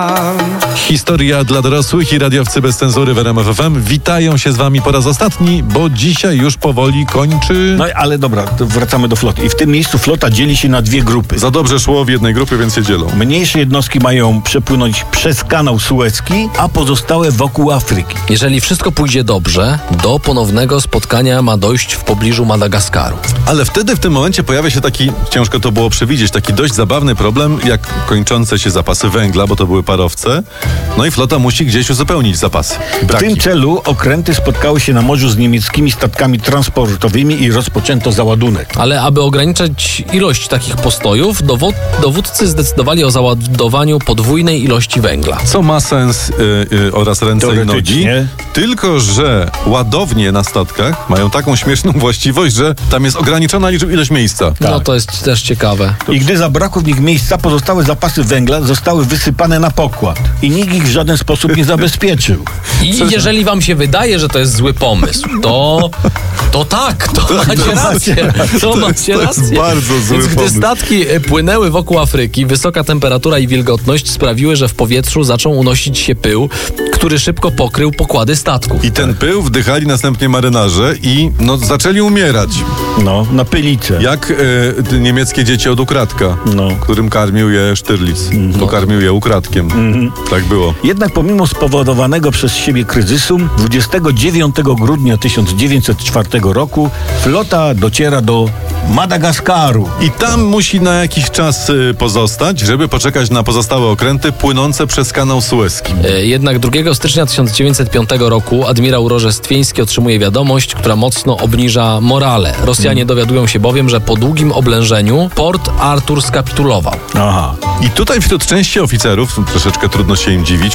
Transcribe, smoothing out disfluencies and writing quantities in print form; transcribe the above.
Historia dla dorosłych i radiowcy bez cenzury w RMF FM witają się z wami po raz ostatni, bo dzisiaj już powoli kończy... No ale dobra, to wracamy do floty. I w tym miejscu flota dzieli się na dwie grupy. Za dobrze szło w jednej grupie, więc się dzielą. Mniejsze jednostki mają przepłynąć przez kanał Suezki, a pozostałe wokół Afryki. Jeżeli wszystko pójdzie dobrze, do ponownego spotkania ma dojść w pobliżu Madagaskaru. Ale wtedy w tym momencie pojawia się taki, ciężko to było przewidzieć, taki dość zabawny problem, jak kończące się zapasy węgla, bo to były parowce. No i flota musi gdzieś uzupełnić zapasy. W tym celu okręty spotkały się na morzu z niemieckimi statkami transportowymi i rozpoczęto załadunek. Ale aby ograniczać ilość takich postojów, dowódcy zdecydowali o załadowaniu podwójnej ilości węgla. Co ma sens oraz ręce i nogi. Tylko że ładownie na statkach mają taką śmieszną właściwość, że tam jest ograniczona ilość miejsca. No to jest też ciekawe. I gdy zabrakło w nich miejsca, pozostałe zapasy węgla zostały wysypane na pokład. I nikt ich w żaden sposób nie zabezpieczył. I jeżeli wam się wydaje, że to jest zły pomysł, to macie rację. To macie rację. jest bardzo zły Więc gdy pomysł. statki płynęły wokół Afryki, wysoka temperatura i wilgotność sprawiły, że w powietrzu zaczął unosić się pył, który szybko pokrył pokłady statków. I ten pył wdychali następnie marynarze i zaczęli umierać. No, na pylicę. Jak niemieckie dzieci od ukradka, którym karmił je Sztyrlic. To karmił je ukradkiem. Tak było. Jednak pomimo spowodowanego przez siebie kryzysu, 29 grudnia 1904 roku flota dociera do Madagaskaru. I tam musi na jakiś czas pozostać, żeby poczekać na pozostałe okręty płynące przez kanał Suezki. Jednak 2 stycznia 1905 roku admirał Rożestwieński otrzymuje wiadomość, która mocno obniża morale. Rosjanie dowiadują się bowiem, że po długim oblężeniu Port Arthur skapitulował. Aha. I tutaj wśród części oficerów, troszeczkę trudno się im dziwić,